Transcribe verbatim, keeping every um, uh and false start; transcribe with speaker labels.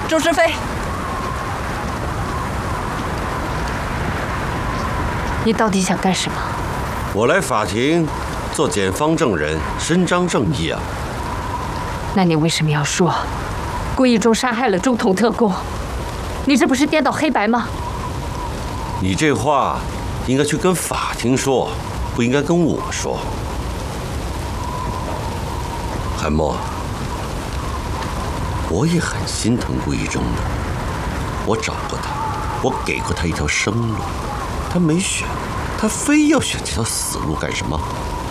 Speaker 1: 周师飞，你到底想干什么？
Speaker 2: 我来法庭做检方证人，伸张正义啊。
Speaker 1: 那你为什么要说顾一中杀害了中统特工？你这不是颠倒黑白吗？
Speaker 2: 你这话应该去跟法庭说，不应该跟我说。韩墨，我也很心疼顾一中的，我找过他，我给过他一条生路，他没选，他非要选这条死路干什么？